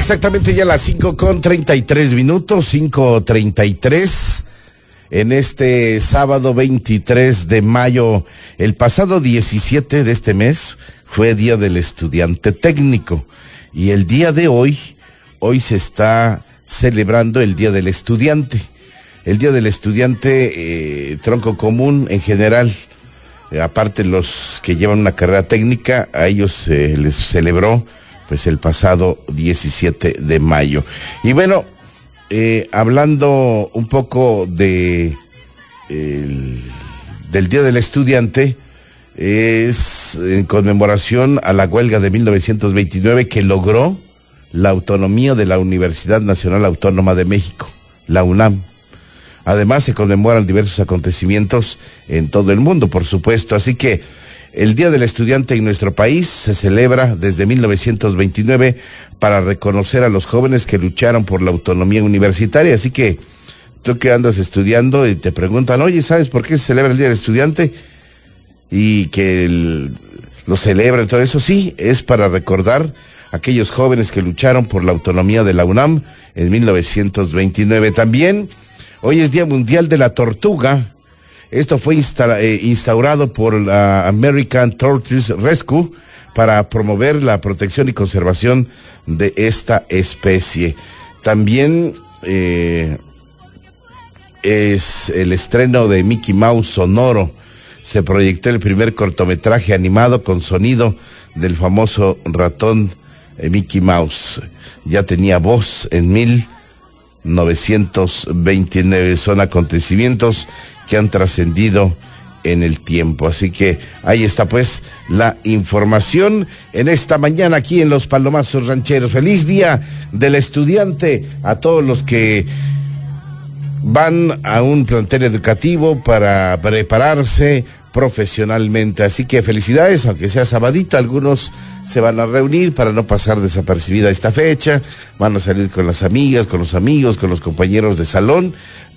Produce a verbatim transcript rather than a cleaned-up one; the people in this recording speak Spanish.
exactamente ya las cinco con treinta y tres minutos, cinco treinta y tres, en este sábado veintitrés de mayo. El pasado diecisiete de este mes fue Día del Estudiante Técnico, y el día de hoy, hoy se está celebrando el Día del Estudiante. El Día del Estudiante, eh, tronco común en general, eh, aparte los que llevan una carrera técnica, a ellos eh, les celebró pues el pasado diecisiete de mayo. Y bueno, eh, hablando un poco de el, del Día del Estudiante, es en conmemoración a la huelga de mil novecientos veintinueve que logró la autonomía de la Universidad Nacional Autónoma de México, la UNAM. Además se conmemoran diversos acontecimientos en todo el mundo, por supuesto, así que el Día del Estudiante en nuestro país se celebra desde mil novecientos veintinueve para reconocer a los jóvenes que lucharon por la autonomía universitaria. Así que tú que andas estudiando y te preguntan, oye, ¿sabes por qué se celebra el Día del Estudiante? Y que el, lo celebran, todo eso, sí, es para recordar a aquellos jóvenes que lucharon por la autonomía de la UNAM en mil novecientos veintinueve. También hoy es Día Mundial de la Tortuga. Esto fue insta, eh, instaurado por la American Tortoise Rescue para promover la protección y conservación de esta especie. También eh, es el estreno de Mickey Mouse sonoro. Se proyectó el primer cortometraje animado con sonido del famoso ratón eh, Mickey Mouse. Ya tenía voz en mil novecientos veintinueve. Son acontecimientos que han trascendido en el tiempo. Así que ahí está pues la información en esta mañana aquí en Los Palomazos Rancheros. Feliz Día del Estudiante a todos los que van a un plantel educativo para prepararse profesionalmente. Así que felicidades, aunque sea sabadito, algunos se van a reunir para no pasar desapercibida esta fecha, van a salir con las amigas, con los amigos, con los compañeros de salón,